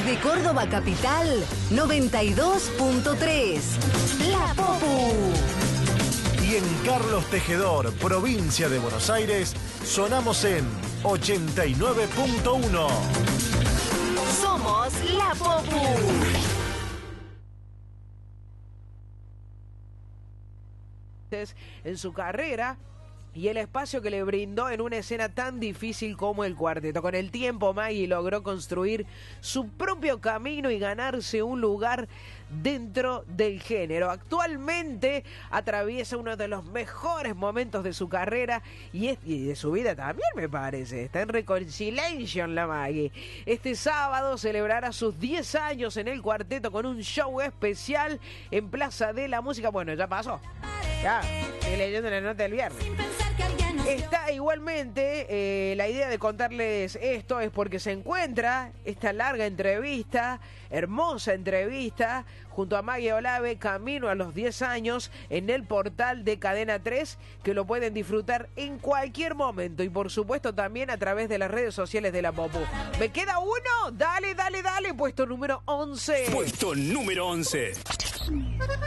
Desde Córdoba Capital, 92.3. La Popu. Y en Carlos Tejedor, provincia de Buenos Aires, sonamos en 89.1. Somos La Popu. En su carrera y el espacio que le brindó en una escena tan difícil como el cuarteto. Con el tiempo, Maggie logró construir su propio camino y ganarse un lugar dentro del género. Actualmente atraviesa uno de los mejores momentos de su carrera y de su vida también, me parece. Está en Reconciliation la Maggie. Este sábado celebrará sus 10 años en el cuarteto con un show especial en Plaza de la Música. Bueno, ya pasó. Ya, estoy leyendo la nota del viernes. Está igualmente, la idea de contarles esto es porque se encuentra esta larga entrevista, hermosa entrevista, junto a Maggie Olave, camino a los 10 años, en el portal de Cadena 3, que lo pueden disfrutar en cualquier momento y por supuesto también a través de las redes sociales de La Popu. ¿Me queda uno? Dale, puesto número 11. Puesto número 11.